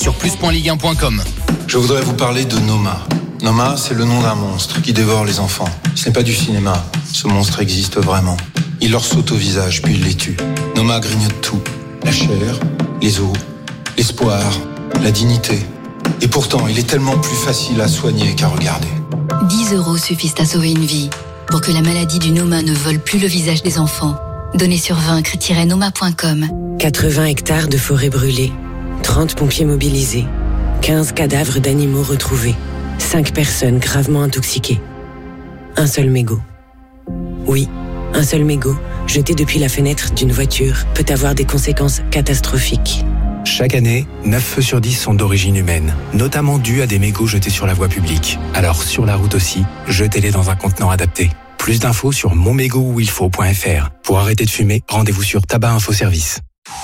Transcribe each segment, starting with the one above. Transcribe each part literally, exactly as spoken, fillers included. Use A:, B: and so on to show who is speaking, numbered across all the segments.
A: sur plus point ligue un point com.
B: Je voudrais vous parler de Noma. Noma, c'est le nom d'un monstre qui dévore les enfants. Ce n'est pas du cinéma. Ce monstre existe vraiment. Il leur saute au visage, puis il les tue. Noma grignote tout. La chair, les os, l'espoir, la dignité. Et pourtant, il est tellement plus facile à soigner qu'à regarder.
C: dix euros suffisent à sauver une vie. Pour que la maladie du Noma ne vole plus le visage des enfants. Donnez sur vaincre tiret noma point com.
D: quatre-vingts hectares de forêt brûlée. trente pompiers mobilisés. quinze cadavres d'animaux retrouvés. cinq personnes gravement intoxiquées. Un seul mégot. Oui, un seul mégot, jeté depuis la fenêtre d'une voiture, peut avoir des conséquences catastrophiques.
E: Chaque année, neuf feux sur dix sont d'origine humaine, notamment dus à des mégots jetés sur la voie publique. Alors sur la route aussi, jetez-les dans un contenant adapté. Plus d'infos sur mon mégot où il faut point f r. Pour arrêter de fumer, rendez-vous sur Tabac Info Service.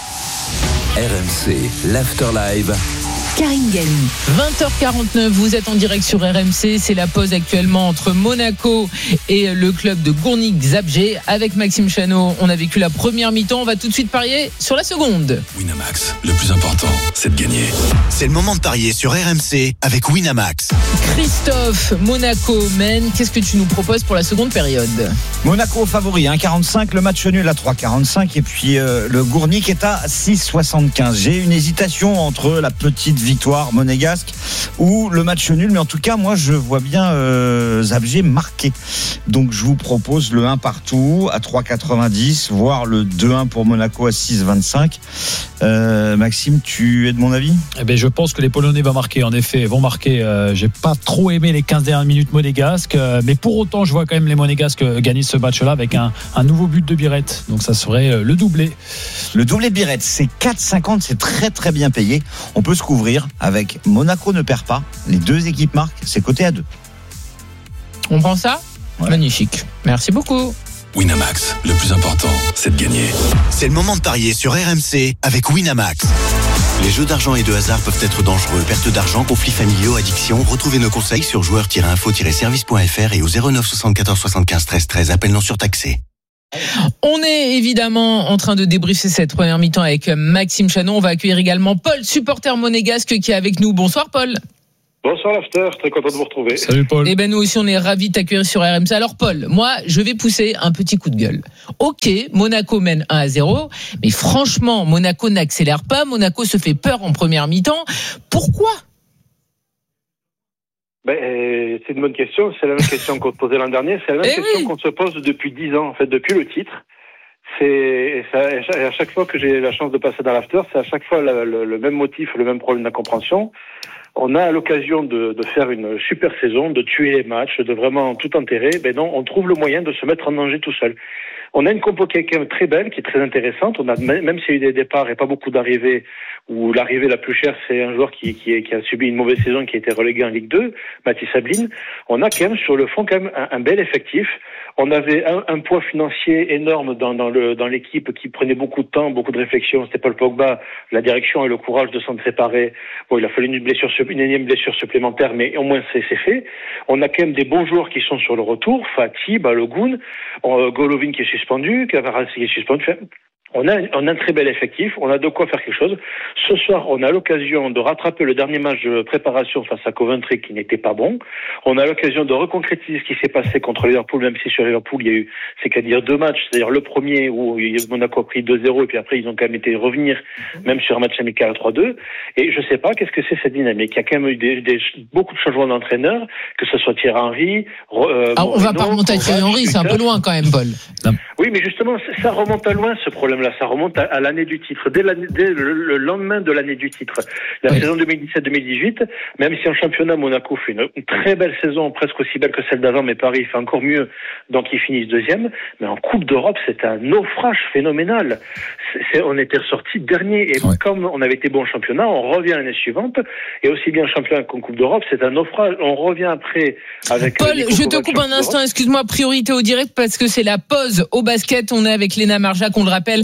F: R M C, l'Afterlive.
G: Karine Galli. vingt heures quarante-neuf, vous êtes en direct sur R M C. C'est la pause actuellement entre Monaco et le club de Gournik-Zabrze. Avec Maxime Chanot, on a vécu la première mi-temps. On va tout de suite parier sur la seconde.
H: Winamax, le plus important, c'est de gagner.
I: C'est le moment de parier sur R M C avec Winamax.
G: Christophe, Monaco mène. Qu'est-ce que tu nous proposes pour la seconde période?
J: Monaco favori, un virgule quarante-cinq, le match nul à trois virgule quarante-cinq et puis euh, le Gournik est à six virgule soixante-quinze. J'ai une hésitation entre la petite victoire monégasque ou le match nul, mais en tout cas moi je vois bien euh, Zabrze marqué, donc je vous propose le un partout à trois virgule quatre-vingt-dix, voire le deux un pour Monaco à six virgule vingt-cinq. euh, Maxime, tu es de mon avis?
K: Eh ben, je pense que les Polonais vont marquer, en effet vont marquer. euh, j'ai pas trop aimé les quinze dernières minutes monégasques, euh, mais pour autant je vois quand même les monégasques gagner ce match là avec un, un nouveau but de Biret, donc ça serait euh, le doublé
J: le doublé de Biret, c'est quatre virgule cinquante, c'est très très bien payé. On peut se couvrir avec Monaco ne perd pas, les deux équipes marquent, c'est coté à deux.
G: On prend ça? Ouais. Magnifique, merci beaucoup.
H: Winamax, le plus important, c'est de gagner.
I: C'est le moment de parier sur R M C avec Winamax. Les jeux d'argent et de hasard peuvent être dangereux. Perte d'argent, conflits familiaux, addiction. Retrouvez nos conseils sur joueurs tiret info tiret service point f r et au zéro neuf soixante-quatorze soixante-quinze treize treize. Appel non surtaxé.
G: On est évidemment en train de débriefer cette première mi-temps avec Maxime Chanot. On va accueillir également Paul, supporter monégasque, qui est avec nous. Bonsoir Paul.
L: Bonsoir l'after, très content de vous retrouver.
K: Salut Paul.
G: Eh ben nous aussi on est ravis de t'accueillir sur R M C. Alors Paul, moi je vais pousser un petit coup de gueule. Ok, Monaco mène un à zéro, mais franchement Monaco n'accélère pas, Monaco se fait peur en première mi-temps. Pourquoi ?
L: Ben, c'est une bonne question, c'est la même question qu'on se posait l'an dernier, c'est la même
G: eh
L: question
G: oui.
L: qu'on se pose depuis dix ans, en fait, depuis le titre. C'est, ça, à chaque fois que j'ai la chance de passer dans l'after, c'est à chaque fois le, le, le même motif, le même problème d'incompréhension. On a l'occasion de, de faire une super saison, de tuer les matchs, de vraiment tout enterrer. Ben non, on trouve le moyen de se mettre en danger tout seul. On a une compo qui est quand même très belle, qui est très intéressante. On a, même s'il y a eu des départs et pas beaucoup d'arrivées, où l'arrivée la plus chère, c'est un joueur qui, qui, qui a subi une mauvaise saison, qui a été relégué en Ligue deux, Mathis Sabline. On a quand même, sur le fond, quand même un, un bel effectif. On avait un, un poids financier énorme dans, dans, le, dans l'équipe qui prenait beaucoup de temps, beaucoup de réflexion. C'était Paul Pogba, la direction et le courage de s'en séparer. Bon, il a fallu une blessure, une énième blessure supplémentaire, mais au moins c'est, c'est fait. On a quand même des bons joueurs qui sont sur le retour. Fati, Balogun, euh, Golovin qui est suspendu, Kavaras qui est suspendu. On a, on a un très bel effectif, on a de quoi faire quelque chose. Ce soir, on a l'occasion de rattraper le dernier match de préparation face à Coventry qui n'était pas bon. On a l'occasion de reconcrétiser ce qui s'est passé contre Liverpool, même si sur Liverpool, il y a eu, c'est qu'à dire deux matchs. C'est-à-dire le premier où Monaco a pris deux zéro et puis après, ils ont quand même été revenir, même sur un match amical à trois deux. Et je sais pas qu'est-ce que c'est cette dynamique. Il y a quand même eu des, des, beaucoup de changements d'entraîneurs, que ce soit Thierry Henry, euh,
G: ah, on va pas remonter à Thierry Henry, c'est un peu loin quand même, Paul. Non.
L: Oui, mais justement, ça remonte à loin, ce problème-là. Ça remonte à, à l'année du titre. Dès, l'année, dès le, le lendemain de l'année du titre. La oui. saison deux mille dix-sept deux mille dix-huit, même si en championnat, Monaco fait une, une très belle saison, presque aussi belle que celle d'avant, mais Paris fait encore mieux, donc ils finissent deuxième. Mais en Coupe d'Europe, c'est un naufrage phénoménal. C'est, c'est, on était ressorti dernier. Et ouais. comme on avait été bon en championnat, on revient l'année suivante. Et aussi bien en championnat qu'en Coupe d'Europe, c'est un naufrage. On revient après avec...
G: Paul, je te coupe un instant, excuse-moi, priorité au direct, parce que c'est la pause au basket. On est avec Léna Marjac, on le rappelle,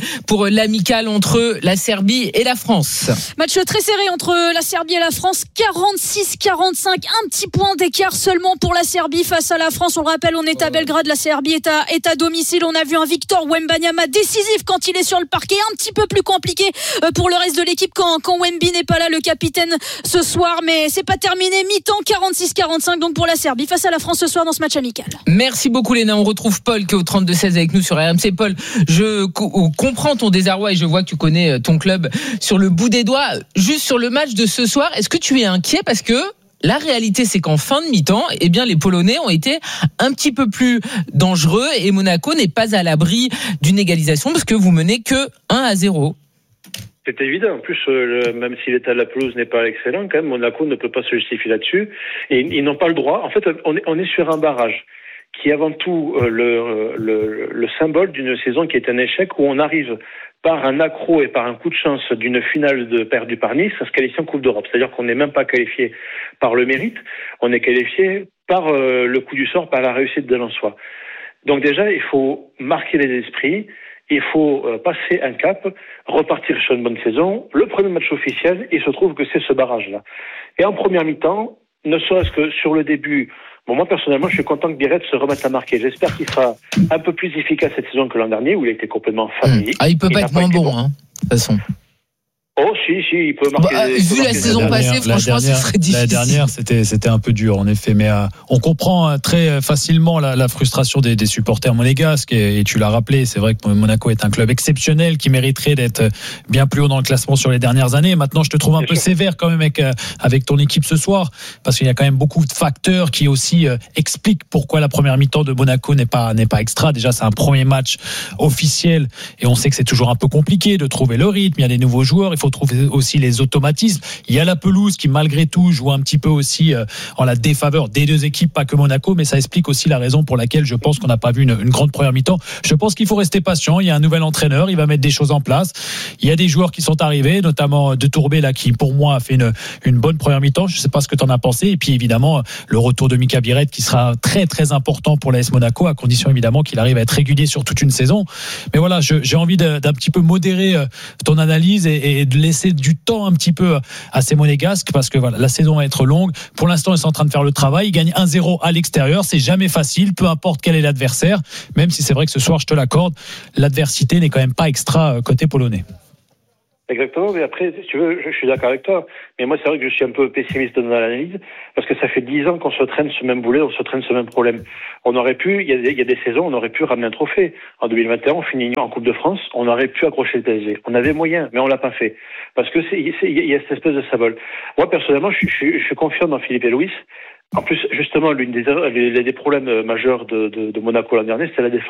G: pour l'amicale entre la Serbie et la France.
A: Match très serré entre la Serbie et la France, quarante-six quarante-cinq, un petit point d'écart seulement pour la Serbie face à la France. On le rappelle, on est à Belgrade, la Serbie est à, est à domicile. On a vu un Victor Wembanyama décisif quand il est sur le parquet, un petit peu plus compliqué pour le reste de l'équipe quand, quand Wemby n'est pas là, le capitaine ce soir, mais c'est pas terminé, mi-temps quarante-six quarante-cinq donc pour la Serbie face à la France ce soir dans ce match amical.
G: Merci beaucoup Léna, on retrouve Paul qui est au trente-deux seize avec nous sur R M C. Paul, je co- comprends ton désarroi et je vois que tu connais ton club sur le bout des doigts. Juste sur le match de ce soir, est-ce que tu es inquiet parce que la réalité, c'est qu'en fin de mi-temps, eh bien, les Polonais ont été un petit peu plus dangereux et Monaco n'est pas à l'abri d'une égalisation parce que vous menez que un à zéro.
L: C'est évident. En plus, euh, le, même si l'état de la pelouse n'est pas excellent, quand même, Monaco ne peut pas se justifier là-dessus. Et ils n'ont pas le droit. En fait, on est, on est sur un barrage qui est avant tout euh, le, le, le symbole d'une saison qui est un échec où on arrive par un accro et par un coup de chance d'une finale de perdue par Nice à se qualifier en Coupe d'Europe. C'est-à-dire qu'on n'est même pas qualifié par le mérite, on est qualifié par euh, le coup du sort, par la réussite de l'en-soi. Donc déjà, il faut marquer les esprits. Il faut euh, passer un cap, repartir sur une bonne saison. Le premier match officiel, il se trouve que c'est ce barrage-là. Et en première mi-temps, ne serait-ce que sur le début, bon, moi personnellement, je suis content que Biret se remette à marquer. J'espère qu'il sera un peu plus efficace cette saison que l'an dernier, où il a été complètement familier.
G: Ah, il peut pas être moins bon, bon, hein, de toute façon.
L: Oh si si il peut marquer.
G: Bah,
L: des,
G: vu
L: peut
G: la
L: marquer
G: saison
L: des
G: passée,
K: dernière,
G: franchement,
K: dernière,
G: ce serait difficile.
K: La dernière, c'était c'était un peu dur en effet, mais euh, on comprend euh, très facilement la, la frustration des, des supporters monégasques et, et tu l'as rappelé, c'est vrai que Monaco est un club exceptionnel qui mériterait d'être bien plus haut dans le classement sur les dernières années. Maintenant, je te trouve un peu sévère quand même avec euh, avec ton équipe ce soir, parce qu'il y a quand même beaucoup de facteurs qui aussi euh, expliquent pourquoi la première mi-temps de Monaco n'est pas n'est pas extra. Déjà, c'est un premier match officiel et on sait que c'est toujours un peu compliqué de trouver le rythme. Il y a des nouveaux joueurs, il faut trouver aussi les les automatismes. Il y a la pelouse qui malgré tout joue un petit peu aussi euh, en la défaveur des deux équipes, pas que Monaco, mais ça explique aussi la raison pour laquelle je pense qu'on n'a pas vu une, une grande première mi-temps. Je pense qu'il faut rester patient. Il y a un nouvel entraîneur, il va mettre des choses en place. Il y a des joueurs qui sont arrivés, notamment De Tourbé là qui pour moi a fait une, une bonne première mi-temps. Je ne sais pas ce que tu en as pensé. Et puis évidemment le retour de Mika Biret qui sera très très important pour l'A S Monaco, à condition évidemment qu'il arrive à être régulier sur toute une saison. Mais voilà, je, j'ai envie de, d'un petit peu modérer ton analyse et, et de laisser du temps un petit peu à ces monégasques parce que voilà, la saison va être longue. Pour l'instant, ils sont en train de faire le travail. Ils gagnent un zéro à l'extérieur. C'est jamais facile, peu importe quel est l'adversaire. Même si c'est vrai que ce soir, je te l'accorde, l'adversité n'est quand même pas extra côté polonais.
L: Exactement, mais après, si tu veux, je suis d'accord avec toi. Mais moi, c'est vrai que je suis un peu pessimiste dans l'analyse, parce que ça fait dix ans qu'on se traîne ce même boulet, on se traîne ce même problème. On aurait pu, il y a des, il y a des saisons, on aurait pu ramener un trophée. En deux mille vingt et un, on finit en Coupe de France, on aurait pu accrocher le P S G. On avait moyen, mais on l'a pas fait. Parce que c'est, c'est, il y a cette espèce de symbole. Moi, personnellement, je suis, je suis, je suis confiant dans Philippe et Luis. En plus, justement, l'une des, les, des problèmes majeurs de, de, de Monaco l'an dernier, c'est la défense.